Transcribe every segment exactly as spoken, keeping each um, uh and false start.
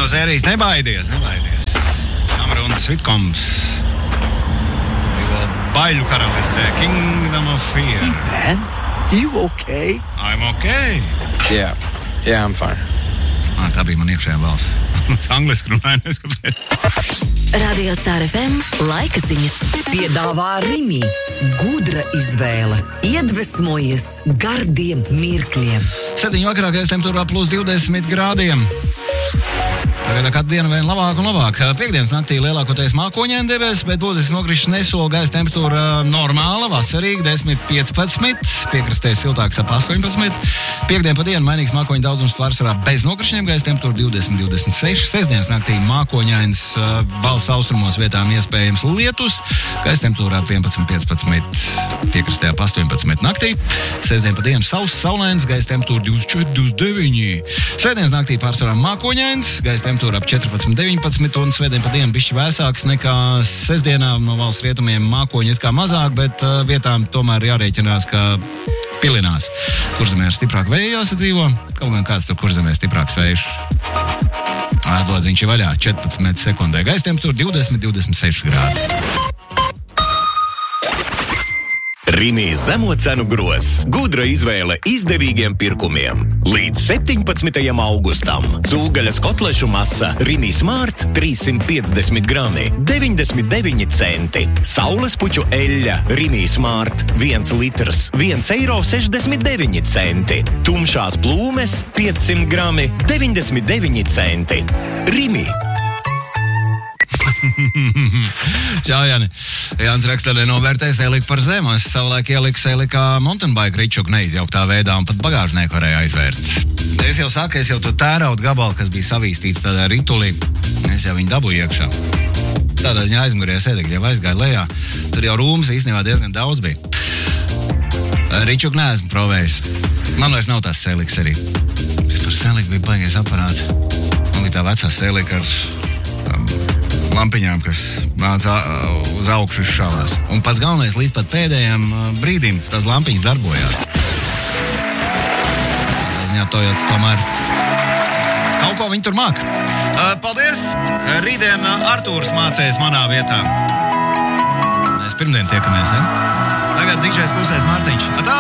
no sērijas nebaidies, nebaidies. Kamerunas Vitkoms. Baiļu karalistē, Kingdom of Fear. Hey man, you okay? I'm okay. Yeah, yeah, I'm fine. Ah, tā bija man iekšējā balss. Angliski runāju, neskapēc. Radio Star F M laika ziņas piedāvā Rimi. Gudra izvēle. Iedvesmojies gardiem mirkļiem. Septiņu vakarā gaisa temperatūrā plus divdesmit grādiem. Tagad katru dienu vien labāk un labāk. Piektdienas naktī lielākoties mākoņaini debes, bet būtiski nokrišņi nesola gaisa temperatūra normāla, vasarīga, desmit piecpadsmit, piekrastē siltāks ap astoņpadsmit. Piektdien pa dienu mainīgs mākoņu daudzums pārsvarā bez nokrišņiem, gaisa temperatūra divdesmit divdesmit seši. Sestdienas naktī mākoņains, valsts austrumos vietām iespējams lietus, gaisa temperatūrā vienpadsmit piecpadsmit, piekrastē ap astoņpadsmit naktī. Sestdien pa dienu sauss, saulains, gaisa temperatūra divdesmit četri divdesmit deviņi. Svētdienas naktī pārsvarā mākoņains, gaisa temperatūra ap četrpadsmit deviņpadsmit un svētdien pa dienu bišķi vēsāks nekā sestdienā. No valsts rietumiem mākoņi it kā mazāk, bet uh, vietām tomēr jārēķinās, ka pilinās. Kurzemē ir stiprāk vēja jāsadzīvo, kaut gan kāds tur kurzemē stiprāks vējš. Ēdlodziņš ir vaļā, četrpadsmit sekundē. Gaisa temperatūra divdesmit divdesmit seši grādi. Rimi zemo cenu gros. Gudra izvēle izdevīgiem pirkumiem. Līdz septiņpadsmitajam augustam. Cūgaļas kotlešu masa Rimi Smart trīssimt piecdesmit grami, deviņdesmit deviņi centi. Saulespuķu eļļa Rimi Smart viens litrs, viens eiro sešdesmit deviņi centi. Tumšās plūmes piecsimt grami, deviņdesmit deviņi centi. Rimi. Čau, Jāni. Jānis raksta, nenovērtēs ielikt par zemu. Es savulaik ieliku sēlikā mountain bike ričuku neizjauktā veidā un pat bagāžnieku varēja aizvērt. Es jau saku, es jau to tēraudu gabalu, kas bija savīstīts tādā ritulī, es jau viņu dabūju iekšā. Tādā ziņā aizmugurējā sēdekļi jau aizgāja lejā. Tur jau rūmas īstenībā diezgan daudz bija. Ričuku neesmu provējis. Man vairs nav tās sēlikas arī. Par sēliku bija baigais aparāts. Man bija tā vecā sēlika ar um, lampiņām, kas nāca uz augšu šāvās. Un pats galvenais, līdz pat pēdējiem brīdim tās lampiņas darbojās. Jā, Toyotas tomēr kaut ko viņi tur māk. Paldies! Rītdien Artūrs mācēs manā vietā. Mēs pirmdien tiekamies, ja? Tagad dīšais klusais Mārtiņš. Atā!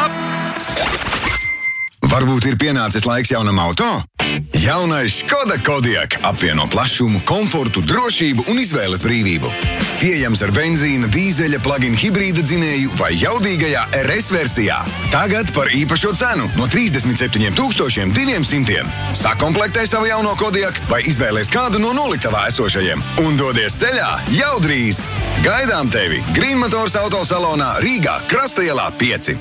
Varbūt ir pienācis laiks jaunam auto? Jaunais Škoda Kodiaq apvieno plašumu, komfortu, drošību un izvēles brīvību. Pieejams ar benzīna, dīzeļa, plug-in hibrīda dzinēju vai jaudīgajā R S versijā. Tagad par īpašo cenu no trīsdesmit septiņi tūkstoši divi simti. Sakomplektē savu jauno Kodiaq vai izvēlies kādu no noliktavā esošajiem un dodies ceļā jau drīz. Gaidām tevi Green Motors autosalonā Rīgā, Krastaielā pieci.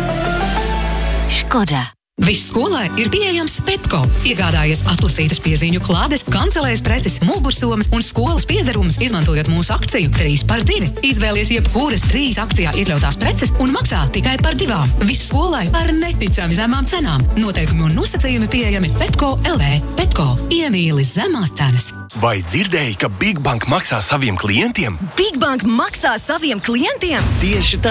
Škoda. Viss skolai ir pieejams Pepko. Iegādājies atlasītas piezīņu klādes, kancelēs preces, mugursomas un skolas piederumus, izmantojot mūsu akciju trīs par divi. Izvēlies jebkuras trīs akcijā iekļautās preces un maksā tikai par divām. Viss skolai par neticami zemām cenām. Noteikumi un nosacījumi pieejami Pepko L V. Pepko. Iemīli zemās cenas. Vai dzirdēji, ka Big Bank maksā saviem klientiem? Big Bank maksā saviem klientiem? Tieši tā.